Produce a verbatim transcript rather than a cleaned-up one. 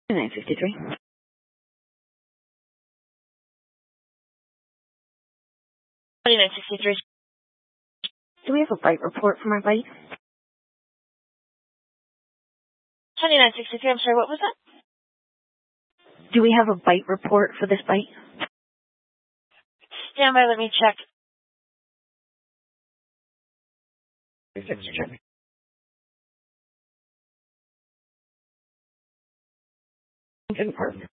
nine fifty-three. twenty-nine sixty-three. Do we have a bite report from our bite? twenty-nine sixty-three, I'm sorry, what was that? Do we have a bite report for this bite? Stand by, let me check. Good partner.